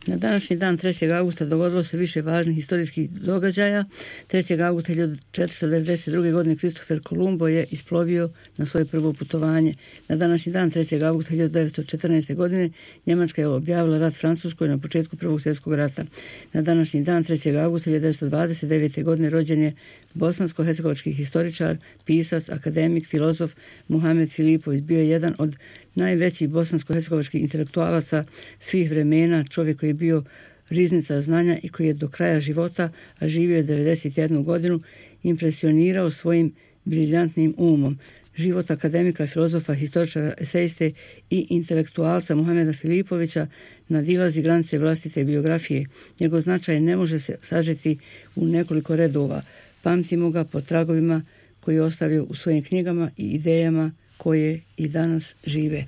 Na današnji dan 3. augusta dogodilo se više važnih historijskih događaja. 3. augusta 1492. godine Kristofer Kolumbo je isplovio na svoje prvo putovanje. Na današnji dan 3. augusta 1914. godine Njemačka je objavila rat Francuskoj na početku Prvog svjetskog rata. Na današnji dan 3. augusta 1929. godine rođen je bosansko-hercegovački historičar, pisac, akademik, filozof Muhamed Filipović. Bio je jedan od najvećih bosansko-hercegovačkih intelektualaca svih vremena, čovjek koji je bio riznica znanja i koji je do kraja života, a živio je 91 godinu, impresionirao svojim briljantnim umom. Život akademika, filozofa, historičara, esejiste i intelektualca Muhameda Filipovića nadilazi granice vlastite biografije. Njegov značaj ne može se sažeti u nekoliko redova. Pamtimo ga po tragovima koje je ostavio u svojim knjigama i idejama koje i danas žive.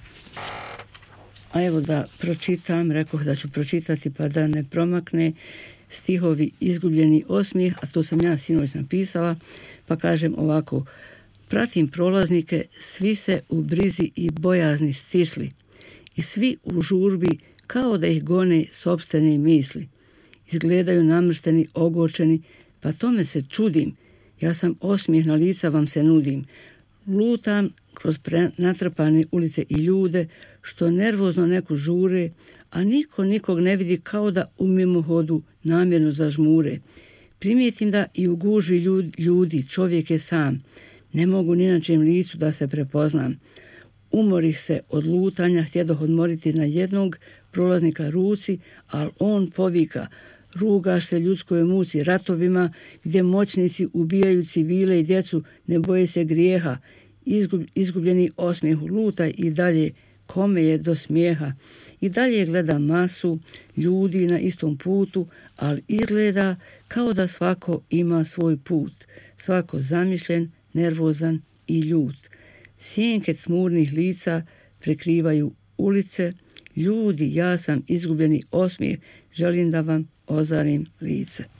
A evo da pročitam, rekoh da ću pročitati pa da ne promakne stihovi Izgubljeni osmijeh, a to sam ja sinoć napisala, pa kažem ovako: pratim prolaznike, svi se u brizi i bojazni stisli i svi u žurbi kao da ih gone sopstvene misli. Izgledaju namršteni, ogorčeni, pa tome se čudim, ja sam osmijeh na lica vam se nudim. Lutam kroz natrpane ulice i ljude, što nervozno neku žure, a niko nikog ne vidi, kao da u mimohodu namjerno zažmure. Primijetim da i u gužvi ljudi čovjek je sam, ne mogu ni na čijem licu da se prepoznam. Umorih se od lutanja, htjedoh odmoriti na jednog prolaznika ruci, ali on povika: rugaš se ljudskoj muci, ratovima gdje moćnici ubijaju civile i djecu, ne boje se grijeha. Izgubljeni osmijeh luta i dalje, kome je do smijeha. I dalje gleda masu ljudi na istom putu, ali izgleda kao da svako ima svoj put, svako zamišljen, nervozan i ljut. Sjenke smurnih lica prekrivaju ulice. Ljudi, ja sam izgubljeni osmijeh, želim da vam ozarim lice.